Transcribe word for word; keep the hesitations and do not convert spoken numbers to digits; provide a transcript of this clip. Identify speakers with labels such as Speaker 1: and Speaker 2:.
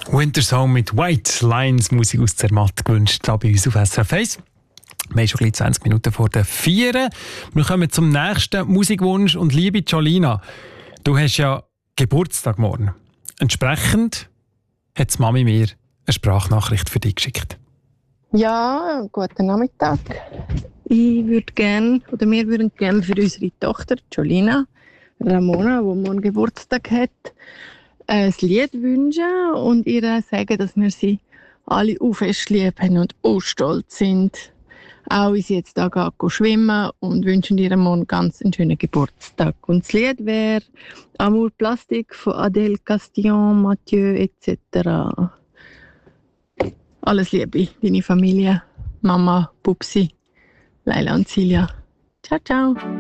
Speaker 1: Winter Song mit White Lines, Musik aus Zermatt gewünscht, hier bei uns auf S R F eins. Wir haben schon gleich zwanzig Minuten vor der vier. Wir kommen zum nächsten Musikwunsch. Und liebe Jolina, du hast ja Geburtstag morgen. Entsprechend hat die Mami mir eine Sprachnachricht für dich geschickt.
Speaker 2: Ja, guten Nachmittag. Ich würde gerne, oder wir würden gerne für unsere Tochter Jolina Ramona, die morgen Geburtstag hat, ein Lied wünschen und ihr sagen, dass wir sie alle auch fest lieb haben und auch stolz sind. Auch wenn sie jetzt da geht, schwimmen und wünschen ihr morgen ganz einen schönen Geburtstag. Und das Lied wäre Amour Plastique von Adèle Castillon, Mathieu et cetera. Alles Liebe, deine Familie, Mama, Pupsi, Leila und Silja. Ciao, ciao.